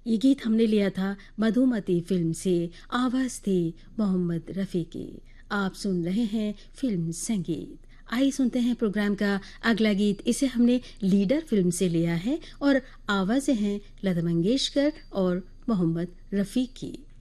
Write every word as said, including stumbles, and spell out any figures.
ये गीत हमने लिया था मधुमती फिल्म से। आवाज थी मोहम्मद रफ़ी की। आप सुन रहे हैं फिल्म संगीत। आइए सुनते हैं प्रोग्राम का अगला गीत। इसे हमने लीडर फिल्म से लिया है और आवाजें हैं लता मंगेशकर और मोहम्मद रफ़ी की।